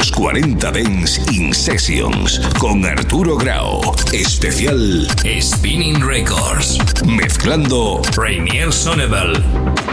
los 40 Dance in Sessions con Arturo Grau. Especial Spinning Records. Mezclando Rainier Sonnebel.